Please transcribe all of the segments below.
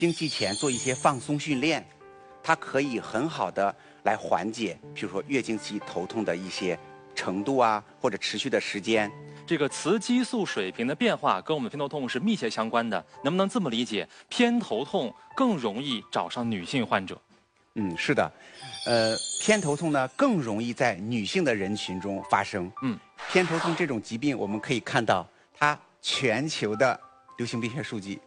经期前做一些放松训练，它可以很好的来缓解，比如说月经期头痛的一些程度啊，或者持续的时间。 这个雌激素水平的变化跟我们的偏头痛是密切相关的，能不能这么理解？偏头痛更容易找上女性患者？ 是的，偏头痛呢更容易在女性的人群中发生。偏头痛这种疾病，我们可以看到它全球的流行病学数据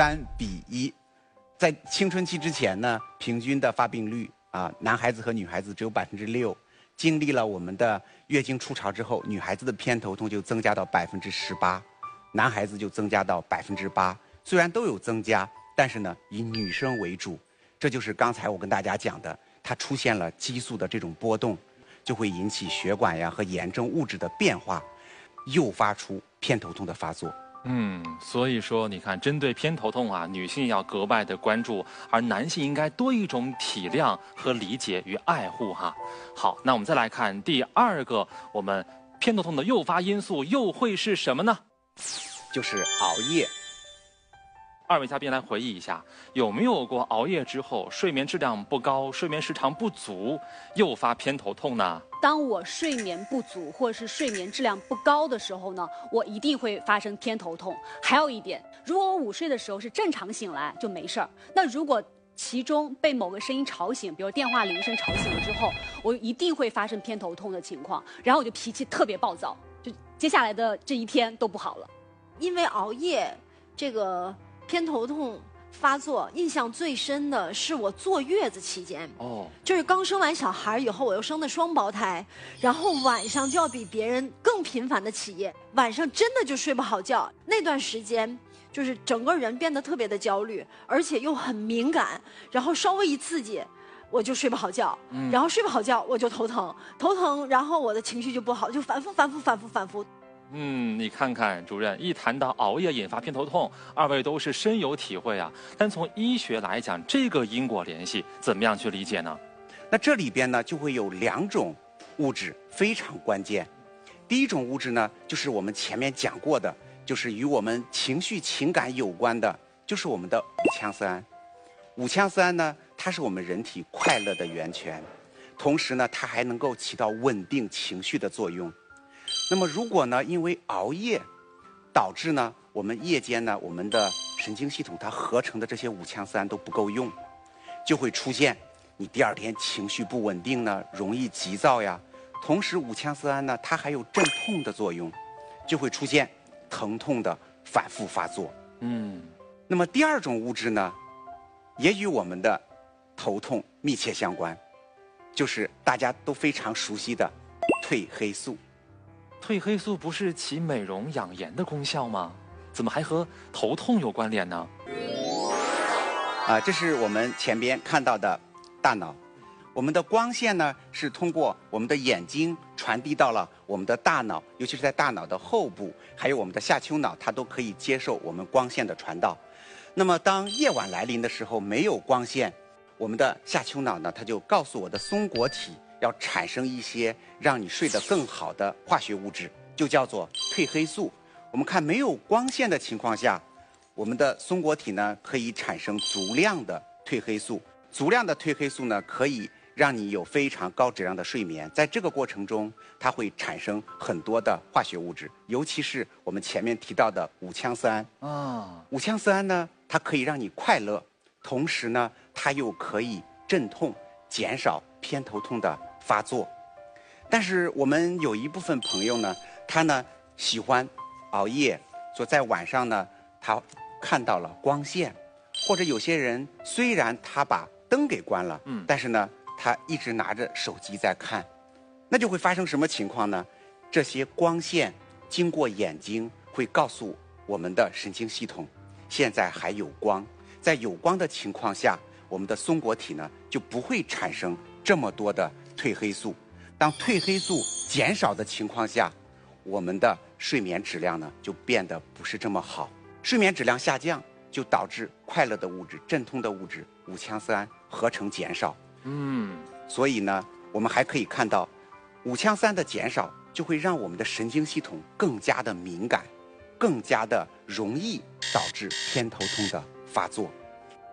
3:1。在青春期之前呢，平均的发病率男孩子和女孩子只有6%，经历了我们的月经初潮之后，女孩子的偏头痛就增加到18%，男孩子就增加到8%。虽然都有增加，但是呢，以女生为主。这就是刚才我跟大家讲的，它出现了激素的这种波动，就会引起血管呀和炎症物质的变化，诱发出偏头痛的发作。 所以说你看，针对偏头痛啊，女性要格外的关注，而男性应该多一种体谅和理解与爱护哈。好，那我们再来看第二个，我们偏头痛的诱发因素又会是什么呢？ 就是熬夜。 二位嘉宾来回忆一下，有没有过熬夜之后睡眠质量不高、睡眠时长不足，诱发偏头痛呢？ 当我睡眠不足或者是睡眠质量不高的时候呢，我一定会发生偏头痛。还有一点，如果我午睡的时候是正常醒来就没事儿，那如果其中被某个声音吵醒，比如电话铃声吵醒了之后，我一定会发生偏头痛的情况，然后我就脾气特别暴躁，就接下来的这一天都不好了。 因为熬夜，这个偏头痛发作，印象最深的是我坐月子期间。就是刚生完小孩以后，我又生的双胞胎，然后晚上就要比别人更频繁的起夜，晚上真的就睡不好觉。那段时间就是整个人变得特别的焦虑，而且又很敏感，然后稍微一刺激我就睡不好觉，然后睡不好觉我就头疼，然后我的情绪就不好，就反复。 你看看主任，一谈到熬夜引发偏头痛，二位都是深有体会啊。但从医学来讲，这个因果联系怎么样去理解呢？ 那这里边呢就会有2种物质非常关键。第一种物质呢，就是我们前面讲过的，就是与我们情绪情感有关的，就是我们的五羟色胺。五羟色胺呢，它是我们人体快乐的源泉，同时呢，它还能够起到稳定情绪的作用。那么如果呢，因为熬夜导致呢，我们夜间呢，我们的神经系统它合成的这些五羟色胺都不够用，就会出现你第2天情绪不稳定呢，容易急躁呀。同时五羟色胺呢，它还有镇痛的作用，就会出现疼痛的反复发作。那么第2种物质呢，也与我们的头痛密切相关，就是大家都非常熟悉的褪黑素。 褪黑素不是起美容养颜的功效吗？怎么还和头痛有关联呢？ 这是我们前边看到的大脑，我们的光线呢是通过我们的眼睛传递到了我们的大脑，尤其是在大脑的后部，还有我们的下丘脑，它都可以接受我们光线的传导。那么当夜晚来临的时候，没有光线，我们的下丘脑呢，它就告诉我的松果体要产生一些让你睡得更好的化学物质，就叫做褪黑素。我们看没有光线的情况下，我们的松果体呢可以产生足量的褪黑素，足量的褪黑素呢可以让你有非常高质量的睡眠。在这个过程中，它会产生很多的化学物质，尤其是我们前面提到的五羟色胺。五羟色胺呢，它可以让你快乐，同时呢，它又可以镇痛，减少偏头痛的发作。但是我们有一部分朋友呢，他呢喜欢熬夜，说在晚上呢，他看到了光线，或者有些人虽然他把灯给关了，但是呢，他一直拿着手机在看，那就会发生什么情况呢？这些光线经过眼睛，会告诉我们的神经系统，现在还有光。在有光的情况下，我们的松果体呢就不会产生这么多的褪黑素。当褪黑素减少的情况下，我们的睡眠质量呢就变得不是这么好。睡眠质量下降，就导致快乐的物质、镇痛的物质五羟色胺合成减少。所以呢，我们还可以看到，五羟色胺的减少就会让我们的神经系统更加的敏感，更加的容易导致偏头痛的发作。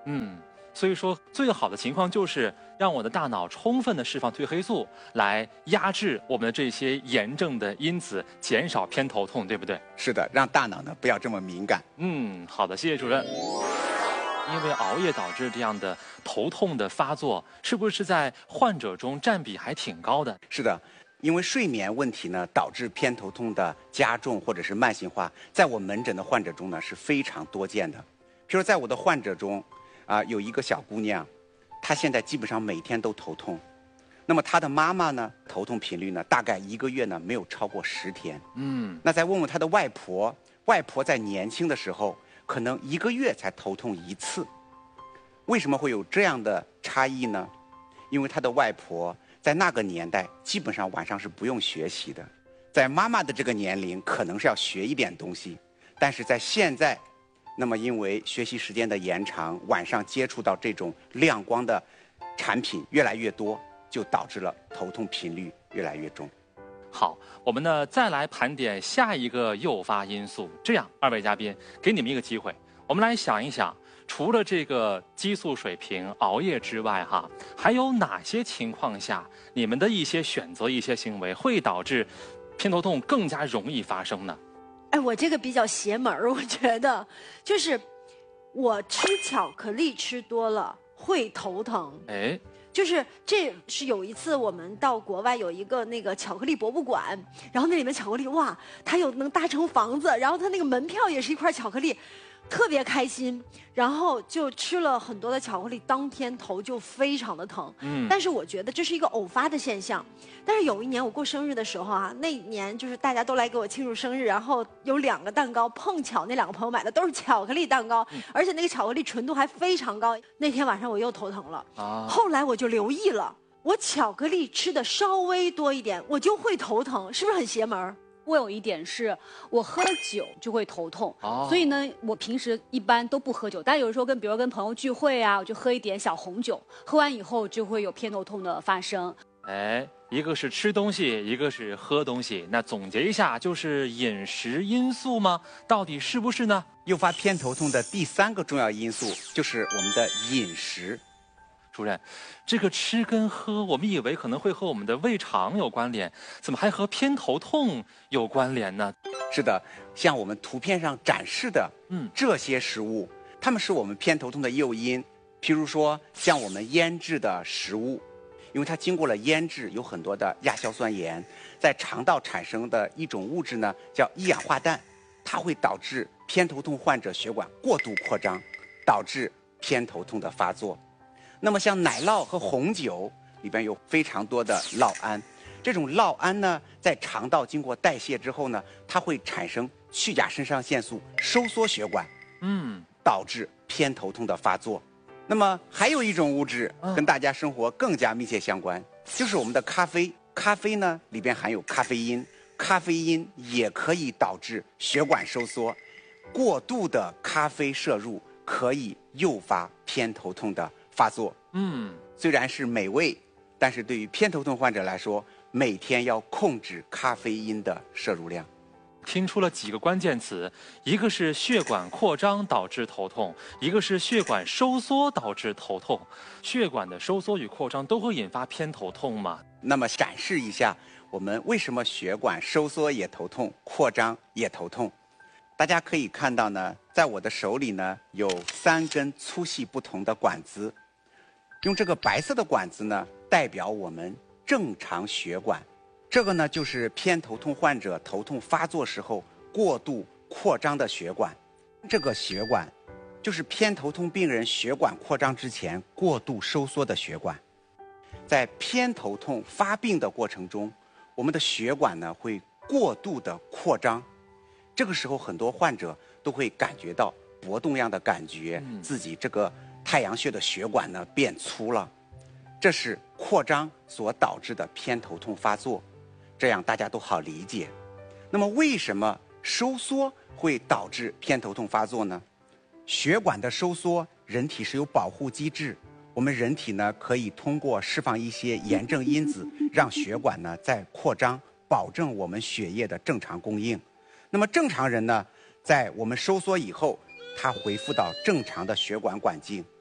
所以说最好的情况就是让我的大脑充分的释放褪黑素，来压制我们的这些炎症的因子，减少偏头痛，对不对？ 是的，让大脑呢不要这么敏感。 好的，谢谢主任。因为熬夜导致这样的头痛的发作，是不是在患者中占比还挺高的？ 是的，因为睡眠问题呢，导致偏头痛的加重或者是慢性化，在我门诊的患者中呢是非常多见的。譬如在我的患者中，有一个小姑娘，她现在基本上每天都头痛。那么她的妈妈呢，头痛频率呢，大概1个月呢没有超过10天。那再问问她的外婆，外婆在年轻的时候，可能1个月才头痛1次。为什么会有这样的差异呢？因为她的外婆在那个年代基本上晚上是不用学习的，在妈妈的这个年龄可能是要学一点东西，但是在现在，那么因为学习时间的延长，晚上接触到这种亮光的产品越来越多，就导致了头痛频率越来越重。 好，我们呢再来盘点下一个诱发因素。这样，2位嘉宾给你们一个机会，我们来想一想，除了这个激素水平、熬夜之外，还有哪些情况下你们的一些选择、一些行为会导致偏头痛更加容易发生呢？ 我这个比较邪门儿，我觉得就是我吃巧克力吃多了会头疼。就是这是有一次我们到国外有一个那个巧克力博物馆，然后那里面巧克力哇，它有能搭成房子，然后它那个门票也是一块巧克力。特别开心，然后就吃了很多的巧克力，当天头就非常的疼。但是我觉得这是一个偶发的现象。但是有一年我过生日的时候那一年就是大家都来给我庆祝生日，然后有2个蛋糕，碰巧那2个朋友买的都是巧克力蛋糕，而且那个巧克力纯度还非常高。那天晚上我又头疼了，后来我就留意了，我巧克力吃的稍微多一点，我就会头疼，是不是很邪门？ 我有一点是，我喝了酒就会头痛，所以呢，我平时一般都不喝酒，但有的时候比如跟朋友聚会我就喝一点小红酒，喝完以后就会有偏头痛的发生。 一个是吃东西，一个是喝东西，那总结一下就是饮食因素吗？到底是不是呢？ 诱发偏头痛的第3个重要因素就是我们的饮食。 主任，这个吃跟喝，我们以为可能会和我们的胃肠有关联，怎么还和偏头痛有关联呢？ 是的，像我们图片上展示的，这些食物，它们是我们偏头痛的诱因。譬如说，像我们腌制的食物，因为它经过了腌制，有很多的亚硝酸盐，在肠道产生的一种物质呢，叫一氧化氮，它会导致偏头痛患者血管过度扩张，导致偏头痛的发作。那么像奶酪和红酒里边有非常多的酪胺，这种酪胺呢，在肠道经过代谢之后呢，它会产生去甲肾上腺素，收缩血管，导致偏头痛的发作。那么还有一种物质跟大家生活更加密切相关，就是我们的咖啡。咖啡呢里边含有咖啡因，咖啡因也可以导致血管收缩，过度的咖啡摄入可以诱发偏头痛的发作。虽然是美味，但是对于偏头痛患者来说，每天要控制咖啡因的摄入量。 听出了几个关键词，一个是血管扩张导致头痛，一个是血管收缩导致头痛。血管的收缩与扩张都会引发偏头痛吗？ 那么展示一下我们为什么血管收缩也头痛，扩张也头痛。大家可以看到呢，在我的手里呢有3根粗细不同的管子，用这个白色的管子呢代表我们正常血管，这个呢就是偏头痛患者头痛发作时候过度扩张的血管，这个血管就是偏头痛病人血管扩张之前过度收缩的血管。在偏头痛发病的过程中，我们的血管呢会过度的扩张，这个时候很多患者都会感觉到搏动样的感觉，自己这个太阳穴的血管呢变粗了，这是扩张所导致的偏头痛发作，这样大家都好理解。那么为什么收缩会导致偏头痛发作呢？血管的收缩，人体是有保护机制，我们人体呢可以通过释放一些炎症因子，让血管呢在扩张，保证我们血液的正常供应。那么正常人呢，在我们收缩以后，他恢复到正常的血管管径。